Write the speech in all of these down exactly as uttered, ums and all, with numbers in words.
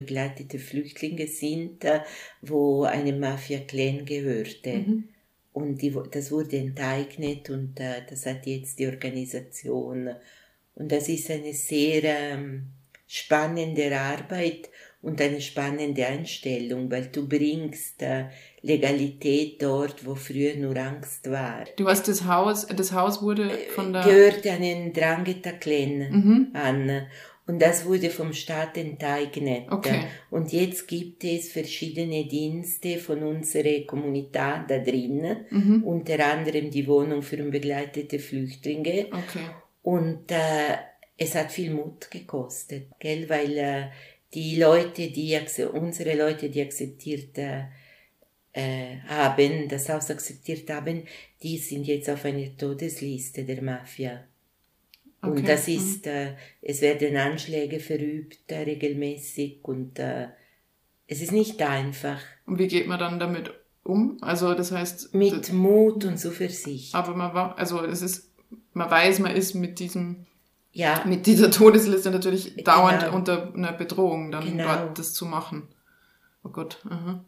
begleitete Flüchtlinge sind, wo eine Mafia-Clan gehörte. Mhm. Und die, das wurde enteignet und äh, das hat jetzt die Organisation. Und das ist eine sehr ähm, spannende Arbeit und eine spannende Einstellung, weil du bringst äh, Legalität dort, wo früher nur Angst war. Du hast das Haus, das Haus wurde von der... Gehört einen Drangheta-Clan mhm. an. Und das wurde vom Staat enteignet. Okay. Und jetzt gibt es verschiedene Dienste von unserer Kommunität da drin, mhm. unter anderem die Wohnung für unbegleitete Flüchtlinge. Okay. Und äh, es hat viel Mut gekostet, gell? Weil äh, die Leute, die unsere Leute, die akzeptiert äh, äh, haben, das Haus akzeptiert haben, die sind jetzt auf einer Todesliste der Mafia. Okay. Und das ist, äh, es werden Anschläge verübt äh, regelmäßig und äh, es ist nicht einfach. Und wie geht man dann damit um? Also das heißt... Mit das, Mut und Zuversicht. Aber man war, also es ist, man weiß, man ist mit diesem, ja. mit dieser Todesliste natürlich dauernd genau. unter einer Bedrohung, dann genau. das zu machen. Oh Gott, aha.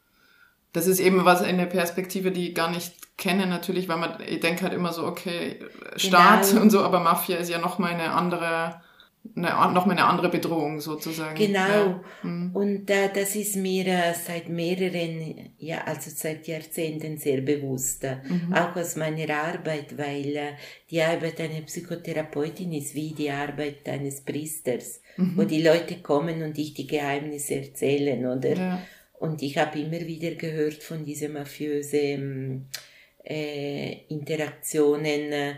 Das ist eben was, eine Perspektive, die ich gar nicht kenne natürlich, weil man, ich denke halt immer so, okay, Staat genau. und so, aber Mafia ist ja nochmal eine andere, eine, noch mal eine andere Bedrohung sozusagen. Genau. Ja. Mhm. Und äh, das ist mir äh, seit mehreren, ja, also seit Jahrzehnten sehr bewusst, äh, mhm. auch aus meiner Arbeit, weil äh, die Arbeit einer Psychotherapeutin ist wie die Arbeit eines Priesters, mhm. wo die Leute kommen und dich die Geheimnisse erzählen, oder? Ja. Und ich habe immer wieder gehört von diesen mafiösen äh, Interaktionen, äh,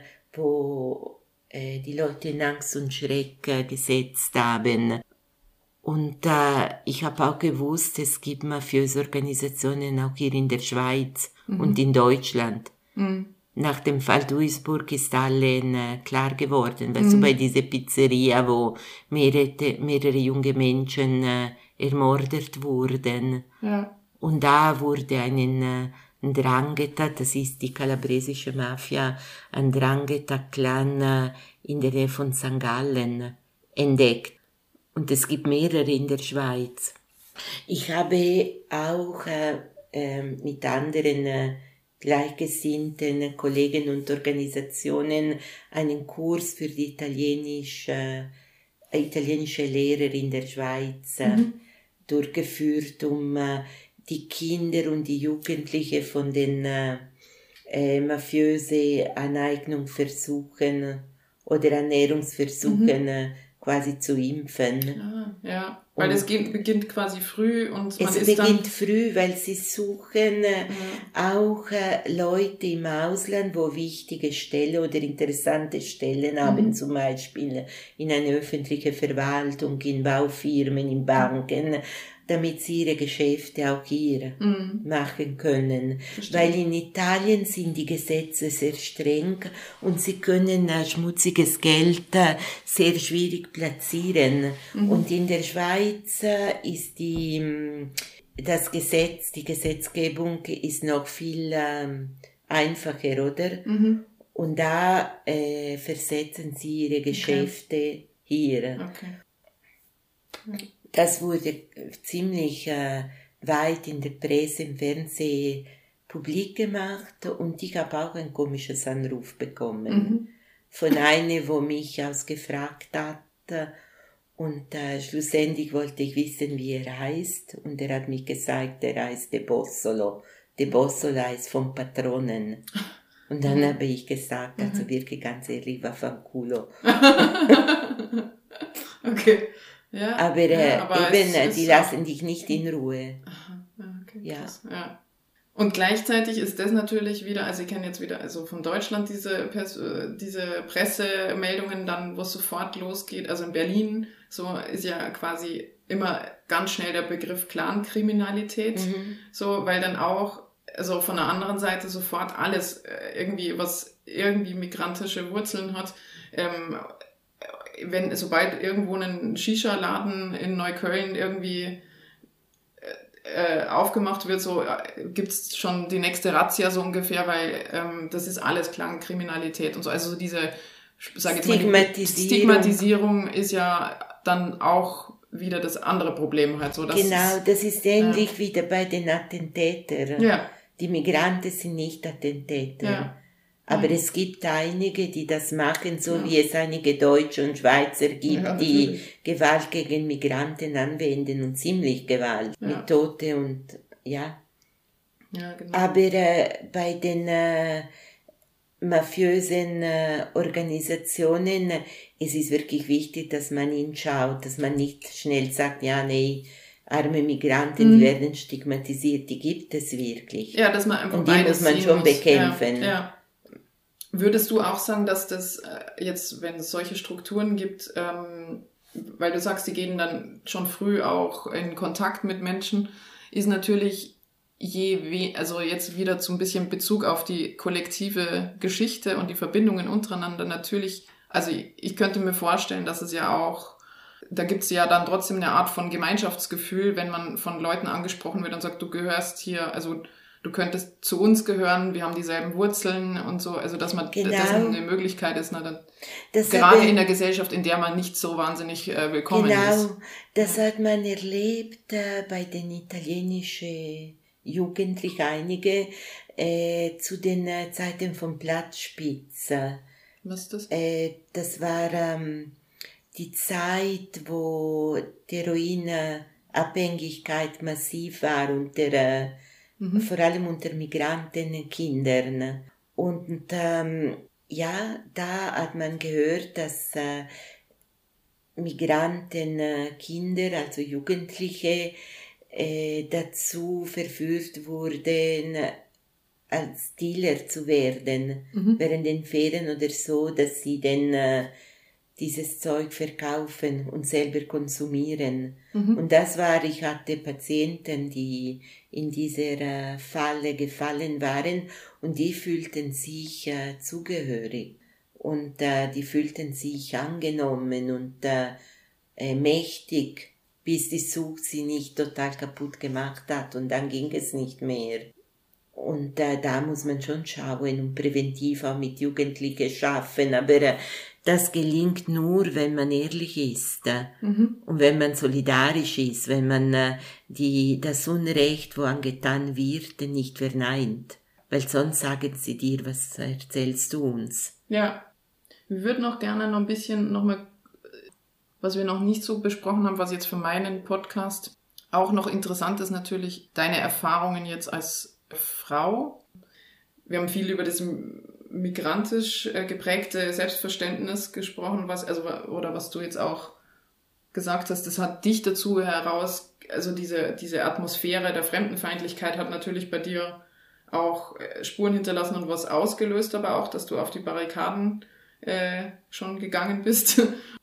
wo äh, die Leute in Angst und Schreck äh, gesetzt haben. Und äh, ich habe auch gewusst, es gibt mafiöse Organisationen auch hier in der Schweiz mhm. und in Deutschland. Mhm. Nach dem Fall Duisburg ist allen äh, klar geworden, weißt mhm. du, bei dieser Pizzeria, wo mehrere, mehrere junge Menschen äh, ermordet wurden. Ja. Und da wurde einen, äh, ein Drangheta, das ist die kalabresische Mafia, ein Drangheta-Clan äh, in der Nähe von Sankt Gallen entdeckt. Und es gibt mehrere in der Schweiz. Ich habe auch äh, äh, mit anderen äh, gleichgesinnten Kollegen und Organisationen einen Kurs für die italienische, äh, italienische Lehrer in der Schweiz äh, mhm. durchgeführt, um äh, die Kinder und die Jugendlichen von den äh, äh, mafiösen Aneignungsversuchen oder Ernährungsversuchen mhm. äh, quasi zu impfen. Ah, ja, weil und es geht, beginnt quasi früh und man es ist beginnt dann früh, weil sie suchen äh, ja. auch äh, Leute im Ausland, wo wichtige Stellen oder interessante Stellen mhm. haben, zum Beispiel in einer öffentlichen Verwaltung, in Baufirmen, in Banken, damit sie ihre Geschäfte auch hier mhm. machen können. Verstehe. Weil in Italien sind die Gesetze sehr streng und sie können äh, schmutziges Geld äh, sehr schwierig platzieren. Mhm. Und in der Schweiz äh, ist die, das Gesetz, die Gesetzgebung ist noch viel äh, einfacher, oder? Mhm. Und da äh, versetzen sie ihre Geschäfte okay. hier. Okay. Ja. Das wurde ziemlich äh, weit in der Presse, im Fernsehen publik gemacht und ich habe auch ein komisches Anruf bekommen mhm. von einer, wo mich ausgefragt hat und äh, schlussendlich wollte ich wissen, wie er heißt und er hat mich gesagt, er heißt De Bossolo. De Bossolo heißt vom Patronen. Und dann mhm. habe ich gesagt, also mhm. wirklich ganz ehrlich, vaffanculo. Okay. Ja, aber, äh, ja, aber eben, es, die es lassen dich nicht in Ruhe. Aha, okay, ja. ja. Und gleichzeitig ist das natürlich wieder, also ich kenne jetzt wieder also von Deutschland diese, diese Pressemeldungen dann, wo es sofort losgeht, also in Berlin, so ist ja quasi immer ganz schnell der Begriff Clankriminalität, mhm. so, weil dann auch, also von der anderen Seite sofort alles irgendwie, was irgendwie migrantische Wurzeln hat, ähm, wenn, sobald irgendwo ein Shisha-Laden in Neukölln irgendwie äh, aufgemacht wird, so äh, gibt's schon die nächste Razzia so ungefähr, weil ähm, das ist alles Clankriminalität und so. Also diese, sag ich jetzt mal, die Stigmatisierung ist ja dann auch wieder das andere Problem halt so. Dass genau, es, das ist ähnlich ja. wie bei den Attentätern. Ja. Die Migranten sind nicht Attentäter. Ja. Aber ja. es gibt einige, die das machen, so Ja. wie es einige Deutsche und Schweizer gibt, Ja, die natürlich. Gewalt gegen Migranten anwenden und ziemlich Gewalt Ja. mit Tote und ja. Ja, genau. Aber äh, bei den äh, mafiösen äh, Organisationen, äh, es ist wirklich wichtig, dass man hinschaut, dass man nicht schnell sagt, ja, nee, arme Migranten, Mhm. die werden stigmatisiert, die gibt es wirklich. Ja, dass man einfach und die beides muss man sehen schon muss. bekämpfen. Ja, ja. Würdest du auch sagen, dass das äh, jetzt, wenn es solche Strukturen gibt, ähm, weil du sagst, die gehen dann schon früh auch in Kontakt mit Menschen, ist natürlich je we also jetzt wieder so ein bisschen Bezug auf die kollektive Geschichte und die Verbindungen untereinander natürlich, also ich, ich könnte mir vorstellen, dass es ja auch, da gibt es ja dann trotzdem eine Art von Gemeinschaftsgefühl, wenn man von Leuten angesprochen wird und sagt, du gehörst hier, also du könntest zu uns gehören, wir haben dieselben Wurzeln und so, also dass man Genau. das eine Möglichkeit ist, na, dann, Das gerade hat, in der Gesellschaft, in der man nicht so wahnsinnig äh, willkommen genau, ist. das Ja. hat man erlebt äh, bei den italienischen Jugendlichen, einige äh, zu den äh, Zeiten von Platzspitz. Was ist das? Äh, das war ähm, die Zeit, wo die Heroinabhängigkeit massiv war unter, äh, Mhm. vor allem unter Migrantenkindern. Und ähm, ja, da hat man gehört, dass äh, Migrantenkinder, also Jugendliche, äh, dazu verführt wurden, als Dealer zu werden, Mhm. während den Ferien oder so, dass sie dann äh, dieses Zeug verkaufen und selber konsumieren. Mhm. Und das war, ich hatte Patienten, die in dieser äh, Falle gefallen waren und die fühlten sich äh, zugehörig und äh, die fühlten sich angenommen und äh, äh, mächtig, bis die Sucht sie nicht total kaputt gemacht hat und dann ging es nicht mehr. Und äh, da muss man schon schauen und präventiv auch mit Jugendlichen schaffen, aber äh, das gelingt nur, wenn man ehrlich ist äh, Mhm. und wenn man solidarisch ist, wenn man äh, die, das Unrecht, wo angetan wird, nicht verneint. Weil sonst sagen sie dir, was erzählst du uns? Ja, wir würden auch gerne noch ein bisschen nochmal, was wir noch nicht so besprochen haben, was jetzt für meinen Podcast auch noch interessant ist, natürlich deine Erfahrungen jetzt als Frau. Wir haben viel über das migrantisch geprägte Selbstverständnis gesprochen, was, also, oder was du jetzt auch gesagt hast, das hat dich dazu heraus, also diese, diese Atmosphäre der Fremdenfeindlichkeit hat natürlich bei dir auch Spuren hinterlassen und was ausgelöst, aber auch, dass du auf die Barrikaden äh, schon gegangen bist.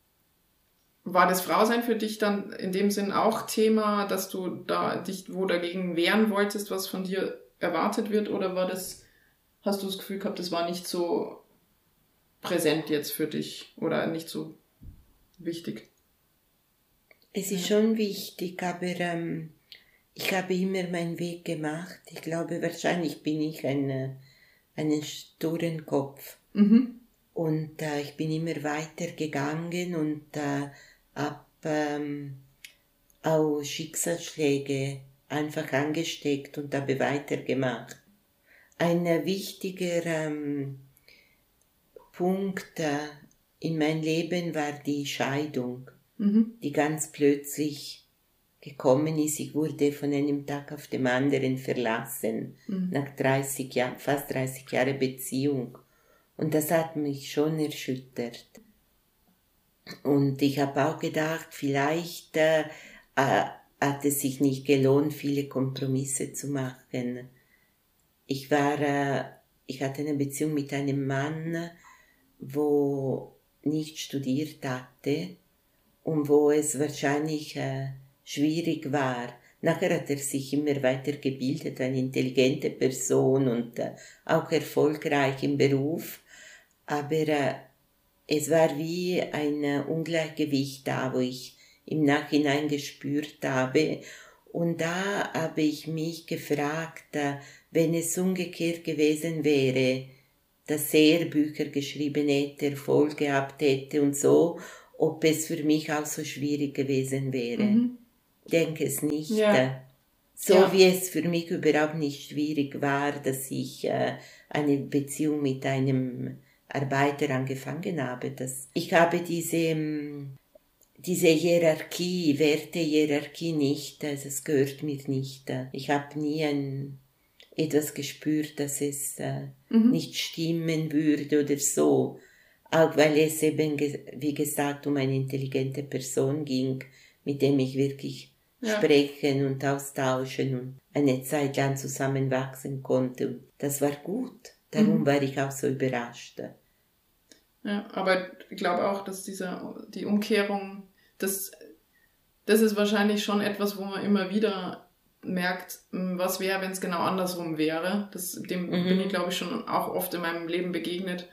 War das Frausein für dich dann in dem Sinn auch Thema, dass du da dich wo dagegen wehren wolltest, was von dir erwartet wird, oder war das, hast du das Gefühl gehabt, das war nicht so präsent jetzt für dich oder nicht so wichtig? Es ist schon wichtig, aber ähm, ich habe immer meinen Weg gemacht. Ich glaube, wahrscheinlich bin ich ein, einen sturen Kopf. Mhm. Und äh, ich bin immer weiter gegangen und äh, habe ähm, auch Schicksalsschläge einfach angesteckt und habe weitergemacht. Ein äh, wichtiger ähm, Punkt äh, in mein Leben war die Scheidung, Mhm. die ganz plötzlich gekommen ist. Ich wurde von einem Tag auf den anderen verlassen, Mhm. nach dreißig Jahren, fast dreißig Jahre Beziehung. Und das hat mich schon erschüttert. Und ich habe auch gedacht, vielleicht äh, äh, hat es sich nicht gelohnt, viele Kompromisse zu machen. Ich war, äh, ich hatte eine Beziehung mit einem Mann, wo nicht studiert hatte und wo es wahrscheinlich äh, schwierig war. Nachher hat er sich immer weiter gebildet, eine intelligente Person und äh, auch erfolgreich im Beruf. Aber äh, es war wie ein äh, Ungleichgewicht da, wo ich im Nachhinein gespürt habe. Und da habe ich mich gefragt, äh, wenn es umgekehrt gewesen wäre, dass er Bücher geschrieben hätte, Erfolg gehabt hätte und so, ob es für mich auch so schwierig gewesen wäre. Mhm. Ich denke es nicht. Ja. So Ja. wie es für mich überhaupt nicht schwierig war, dass ich äh, eine Beziehung mit einem Arbeiter angefangen habe. Das, ich habe diese, ähm, diese Hierarchie, Wertehierarchie nicht, also es gehört mir nicht. Ich habe nie ein, etwas gespürt, dass es äh, Mhm. nicht stimmen würde oder so. Auch weil es eben, wie gesagt, um eine intelligente Person ging, mit dem ich wirklich Ja. sprechen und austauschen und eine Zeit lang zusammenwachsen konnte. Und das war gut. Darum Mhm. war ich auch so überrascht. Ja, aber ich glaube auch, dass diese, die Umkehrung, das, das ist wahrscheinlich schon etwas, wo man immer wieder merkt, was wäre, wenn es genau andersrum wäre. Das, dem Mhm. bin ich, glaube ich, schon auch oft in meinem Leben begegnet.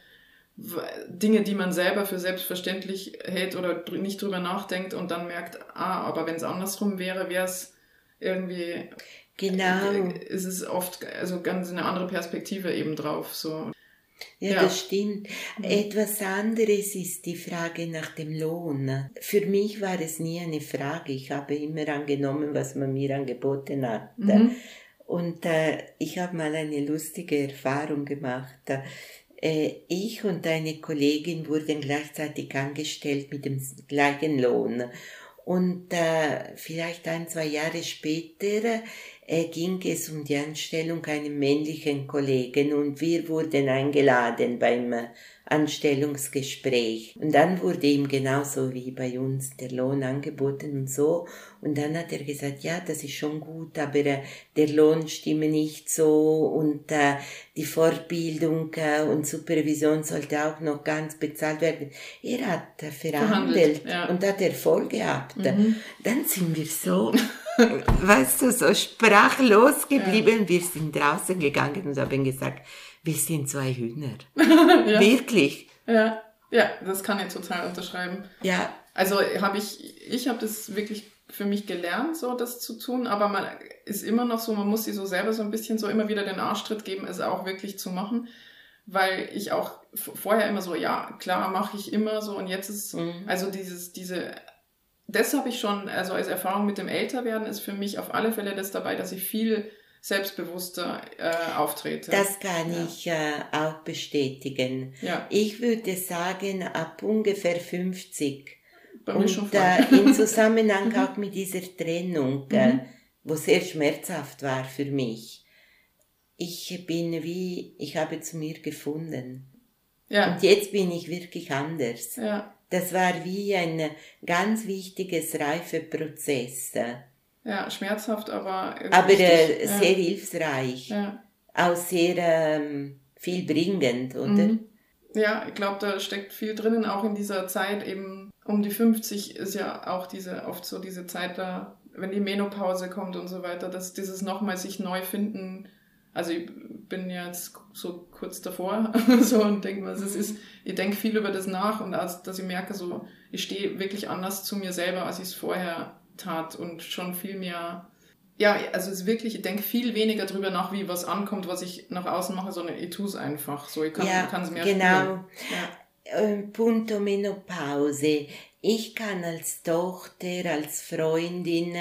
Dinge, die man selber für selbstverständlich hält oder dr- nicht drüber nachdenkt und dann merkt, ah, aber wenn es andersrum wäre, wäre es irgendwie, Genau. äh, ist es oft also ganz eine andere Perspektive eben drauf. So. Ja, Ja. das stimmt. Mhm. Etwas anderes ist die Frage nach dem Lohn. Für mich war es nie eine Frage. Ich habe immer angenommen, was man mir angeboten hat. Mhm. Und äh, ich habe mal eine lustige Erfahrung gemacht. Äh, ich und eine Kollegin wurden gleichzeitig angestellt mit dem gleichen Lohn. Und äh, vielleicht ein, zwei Jahre später äh, ging es um die Anstellung einem männlichen Kollegen und wir wurden eingeladen beim äh, Anstellungsgespräch. Und dann wurde ihm genauso wie bei uns der Lohn angeboten und so. Und dann hat er gesagt, ja, das ist schon gut, aber äh, der Lohn stimme nicht so und äh, die Fortbildung äh, und Supervision sollte auch noch ganz bezahlt werden. Er hat äh, verhandelt, Verhandelt, ja. und hat Erfolg gehabt. Mhm. Dann sind wir so, weißt du, so sprachlos geblieben. Wir sind draußen gegangen und haben gesagt, wir sind zwei Hühner. Ja. Wirklich. Ja. Ja, das kann ich total unterschreiben. Ja, Also habe ich, ich habe das wirklich für mich gelernt, so das zu tun, aber man ist immer noch so, man muss sich so selber so ein bisschen so immer wieder den Arschtritt geben, es auch wirklich zu machen, weil ich auch v- vorher immer so, ja, klar, mache ich immer so und jetzt ist, Mhm. also dieses, diese, das habe ich schon, also als Erfahrung mit dem Älterwerden ist für mich auf alle Fälle das dabei, dass ich viel selbstbewusster äh, auftrete. das kann Ja. ich äh, auch bestätigen. Ja, Ich würde sagen, ab ungefähr fünfzig. bei mir schon Und voll. äh, im Zusammenhang auch mit dieser Trennung, äh, Mhm. wo sehr schmerzhaft war für mich. Ich bin wie, ich habe zu mir gefunden. Ja, Und jetzt bin ich wirklich anders. ja, Das war wie ein ganz wichtiges Reifeprozess, äh, ja, schmerzhaft, aber aber wichtig. äh, Ja. sehr hilfreich, Ja. auch sehr ähm, vielbringend, oder? Mhm. Ja, ich glaube, da steckt viel drinnen, auch in dieser Zeit eben um die fünfzig ist ja auch diese oft so diese Zeit da, wenn die Menopause kommt und so weiter, dass dieses nochmal sich neu finden. Also ich bin jetzt so kurz davor so und denke mal, es ist, ich denke viel über das nach und als, dass ich merke so, ich stehe wirklich anders zu mir selber, als ich es vorher tat und schon viel mehr. Ja, also es ist wirklich, ich denke viel weniger drüber nach, wie was ankommt, was ich nach außen mache, sondern ich tue es einfach. So, ich kann Ja, es mehr genau. spüren. Ja. Äh, Punto Menopause. Ich kann als Tochter, als Freundin,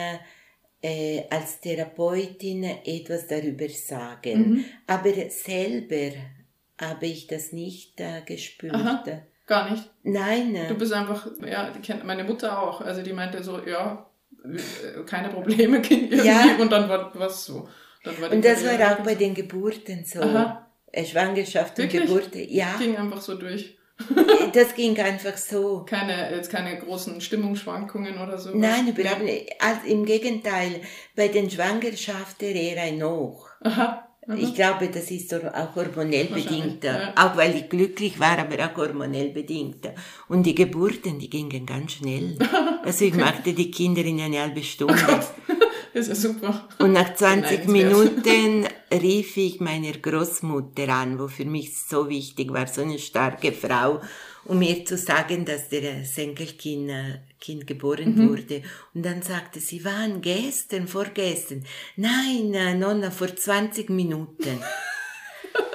äh, als Therapeutin etwas darüber sagen. Mhm. Aber selber habe ich das nicht äh, gespürt. Aha. Gar nicht. Nein. Du bist einfach, ja, die kennt meine Mutter auch. Also die meinte so, ja, äh, keine Probleme Kind irgendwie. Ja. Und dann war was so. Dann war die Und das Karriere war auch weg bei und so. den Geburten so. Aha. Äh, Schwangerschaft und Wirklich? Geburt. Ja, Ging einfach so durch. das ging einfach so. Keine, jetzt keine großen Stimmungsschwankungen oder so. Nein, überhaupt nicht. Also im Gegenteil, bei den Schwangerschaften eher ein Hoch. Aha. Aha. Ich glaube, das ist doch auch hormonell Wahrscheinlich, bedingt. ja. Auch weil ich glücklich war, aber auch hormonell bedingt. Und die Geburten, die gingen ganz schnell. Also ich machte die Kinder in eine halbe Stunde. Das ist ja super. Und nach zwanzig Beneidenswert. Minuten rief ich meiner Großmutter an, wo für mich so wichtig war, so eine starke Frau, um ihr zu sagen, dass der Enkelkind äh, Kind geboren Mhm. wurde. Und dann sagte sie, wann? Gestern, vorgestern? Nein, äh, Nonna, vor zwanzig Minuten.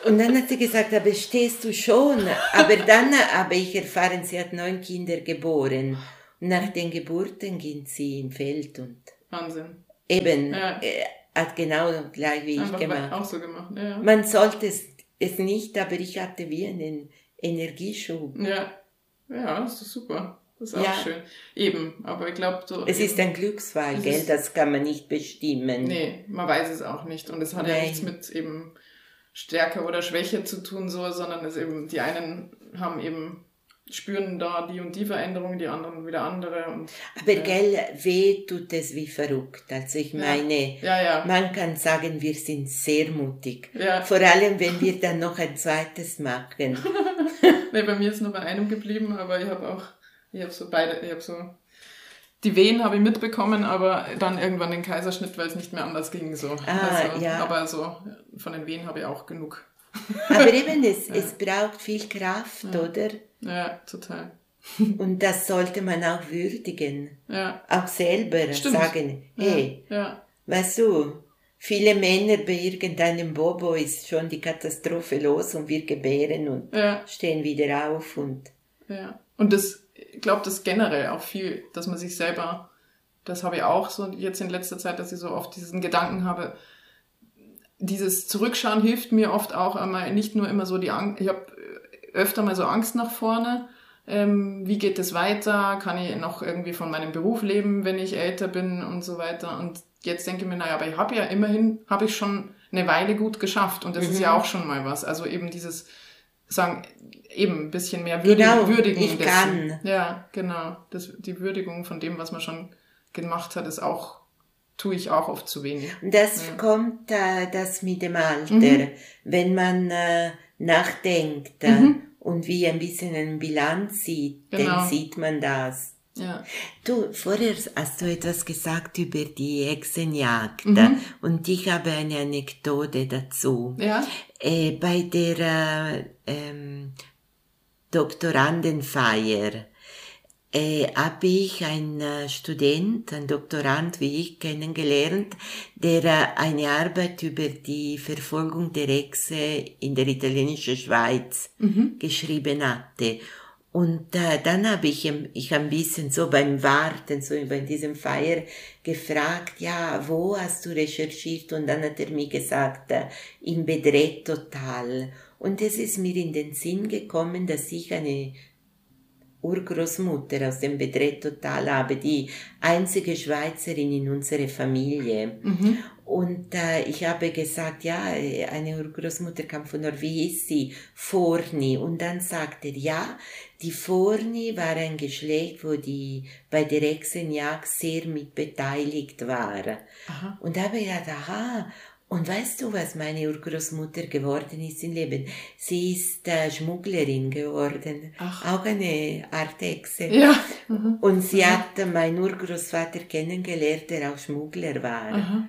Und dann hat sie gesagt, aber stehst du schon? Aber dann habe ich erfahren, sie hat neun Kinder geboren. Und nach den Geburten ging sie im Feld und Wahnsinn. eben, Ja. äh, hat genau gleich wie Einfach ich gemacht. auch so gemacht. Ja. Man sollte es, es nicht, aber ich hatte wie einen Energieschub. Ja, ja, das ist super. Das ist auch Ja. schön. Eben, aber ich glaube so... Es eben, ist ein Glücksfall, es gell? ist- Das kann man nicht bestimmen. Nee, man weiß es auch nicht. Und es hat ja Nein. nichts mit eben Stärke oder Schwäche zu tun, so, sondern es eben, die einen haben eben, spüren da die und die Veränderung, die anderen wieder andere. Und, Aber ja. gell, weh tut es wie verrückt. Also ich Ja. meine, Ja, ja. man kann sagen, wir sind sehr mutig. Ja. Vor allem, wenn wir dann noch ein zweites machen. Nee, bei mir ist nur bei einem geblieben, aber ich habe auch, ich habe so beide, ich habe so, die Wehen habe ich mitbekommen, aber dann irgendwann den Kaiserschnitt, weil es nicht mehr anders ging, so. Ah, also, ja. Aber so, von den Wehen habe ich auch genug. Aber eben, es, es braucht viel Kraft, oder? Ja, total. Und das sollte man auch würdigen. Ja, Auch selber Stimmt. sagen, hey, ja, weißt du, viele Männer bei irgendeinem Bobo ist schon die Katastrophe los und wir gebären und ja, stehen wieder auf und ja. Und das, ich glaube, das generell auch viel, dass man sich selber, das habe ich auch so jetzt in letzter Zeit, dass ich so oft diesen Gedanken habe, dieses Zurückschauen hilft mir oft auch einmal, nicht nur immer so die Angst, ich habe öfter mal so Angst nach vorne, ähm, wie geht es weiter, kann ich noch irgendwie von meinem Beruf leben, wenn ich älter bin und so weiter. Und jetzt denke ich mir, naja, aber ich habe ja immerhin, habe ich schon eine Weile gut geschafft und das Mhm. ist ja auch schon mal was. Also eben dieses, sagen, eben ein bisschen mehr würdigen, Genau, würdigen ich dessen. kann. Ja, genau. Das, die Würdigung von dem, was man schon gemacht hat, ist auch, tue ich auch oft zu wenig. Und das Ja. kommt äh, das mit dem Alter, Mhm. wenn man äh, nachdenkt äh, Mhm. und wie ein bisschen eine Bilanz sieht, Genau. dann sieht man das. Ja. Du, vorher hast du etwas gesagt über die Hexenjagd Mhm. und ich habe eine Anekdote dazu. Ja. Äh, bei der äh, ähm, Doktorandenfeier äh, habe ich einen äh, Student, einen Doktorand wie ich, kennengelernt, der äh, eine Arbeit über die Verfolgung der Hexe in der italienischen Schweiz Mhm. geschrieben hatte. Und äh, dann habe ich ihm- ich ein bisschen so beim Warten, so bei diesem Feier gefragt, ja, wo hast du recherchiert? Und dann hat er mir gesagt, äh, im Bedrettotal. Und es ist mir in den Sinn gekommen, dass ich eine Urgroßmutter aus dem Bedrettotal habe, die einzige Schweizerin in unserer Familie. Mhm. Und äh, ich habe gesagt, ja, eine Urgroßmutter kam von dort, wie hieß sie? Forni. Und dann sagte er, ja, die Forni war ein Geschlecht, wo die bei der Hexenjagd sehr mit beteiligt war. Aha. Und da habe ich gedacht, aha, und weißt du, was meine Urgroßmutter geworden ist im Leben? Sie ist äh, Schmugglerin geworden. Ach. Auch eine Art Hexe. Ja. Mhm. Und sie hat äh, meinen Urgroßvater kennengelernt, der auch Schmuggler war. Aha.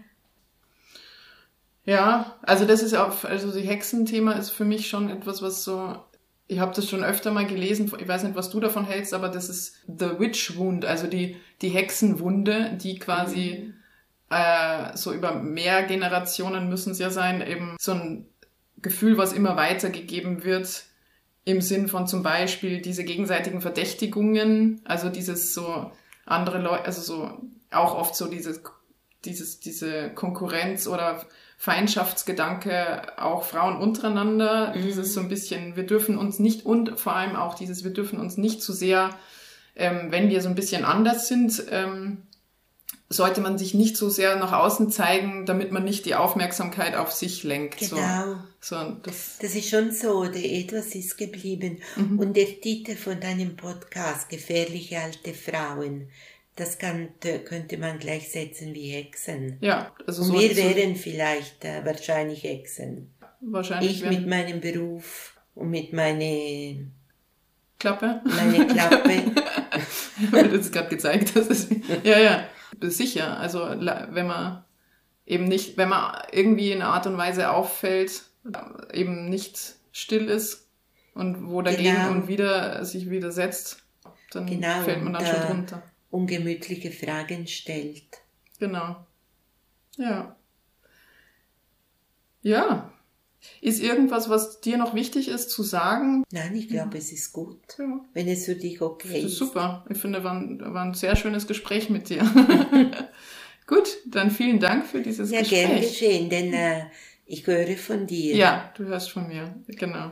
Ja, also das ist auch, also das Hexenthema ist für mich schon etwas, was so, ich habe das schon öfter mal gelesen, ich weiß nicht, was du davon hältst, aber das ist the Witch Wound, also die, die Hexenwunde, die quasi äh, so über mehr Generationen müssen es ja sein, eben so ein Gefühl, was immer weitergegeben wird, im Sinn von zum Beispiel diese gegenseitigen Verdächtigungen, also dieses so andere Leute, also so auch oft so dieses, dieses, diese Konkurrenz oder Feindschaftsgedanke, auch Frauen untereinander, Mhm. dieses so ein bisschen, wir dürfen uns nicht, und vor allem auch dieses, wir dürfen uns nicht zu sehr, ähm, wenn wir so ein bisschen anders sind, ähm, sollte man sich nicht so sehr nach außen zeigen, damit man nicht die Aufmerksamkeit auf sich lenkt. Genau. So, so das, Das ist schon so, der etwas ist geblieben. Mhm. Und der Titel von deinem Podcast, Gefährliche alte Frauen, das kann, könnte man gleichsetzen wie Hexen. ja, also Und so, wir so wären vielleicht äh, wahrscheinlich Hexen. wahrscheinlich Ich werden- mit meinem Beruf und mit meine, Klappe. meine Klappe. Weil du es gerade gezeigt hast. Das, ja, ja, sicher. Also la- wenn man eben nicht, wenn man irgendwie in einer Art und Weise auffällt, eben nicht still ist und wo dagegen Genau. und wieder sich widersetzt, dann Genau, fällt man dann und, schon äh, drunter. Ungemütliche Fragen stellt. Genau. Ja. Ja. Ist irgendwas, was dir noch wichtig ist zu sagen? Nein, ich glaube, ja. es ist gut, ja. wenn es für dich okay ist. Das ist super. Ich finde, war ein, war ein sehr schönes Gespräch mit dir. Gut, dann vielen Dank für dieses ja, Gespräch. Ja, gern geschehen, denn äh, ich höre von dir. Ja, du hörst von mir, genau.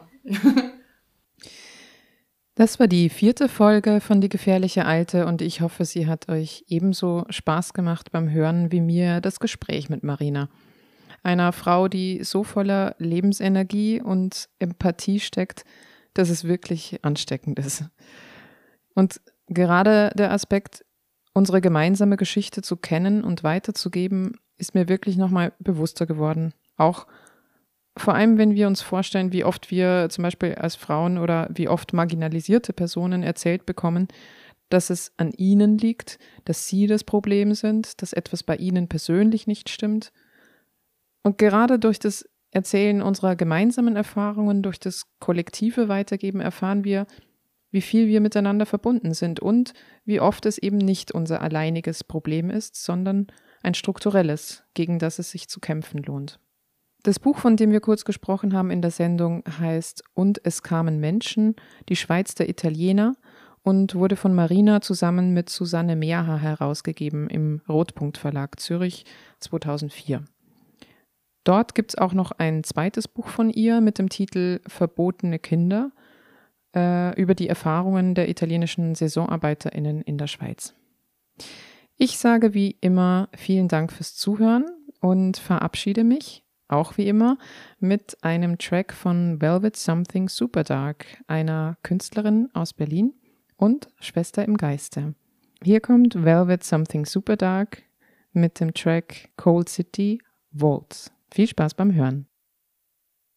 Das war die vierte Folge von Die gefährliche Alte und ich hoffe, sie hat euch ebenso Spaß gemacht beim Hören wie mir das Gespräch mit Marina. Einer Frau, die so voller Lebensenergie und Empathie steckt, dass es wirklich ansteckend ist. Und gerade der Aspekt, unsere gemeinsame Geschichte zu kennen und weiterzugeben, ist mir wirklich nochmal bewusster geworden. Auch vor allem, wenn wir uns vorstellen, wie oft wir zum Beispiel als Frauen oder wie oft marginalisierte Personen erzählt bekommen, dass es an ihnen liegt, dass sie das Problem sind, dass etwas bei ihnen persönlich nicht stimmt. Und gerade durch das Erzählen unserer gemeinsamen Erfahrungen, durch das kollektive Weitergeben erfahren wir, wie viel wir miteinander verbunden sind und wie oft es eben nicht unser alleiniges Problem ist, sondern ein strukturelles, gegen das es sich zu kämpfen lohnt. Das Buch, von dem wir kurz gesprochen haben in der Sendung, heißt »Und es kamen Menschen, die Schweiz der Italiener« und wurde von Marina zusammen mit Susanne Meaher herausgegeben im Rotpunkt Verlag Zürich zweitausendvier. Dort gibt es auch noch ein zweites Buch von ihr mit dem Titel »Verbotene Kinder« äh, über die Erfahrungen der italienischen SaisonarbeiterInnen in der Schweiz. Ich sage wie immer vielen Dank fürs Zuhören und verabschiede mich, auch wie immer, mit einem Track von Velvet Something Superdark, einer Künstlerin aus Berlin und Schwester im Geiste. Hier kommt Velvet Something Superdark mit dem Track Cold City Waltz. Viel Spaß beim Hören.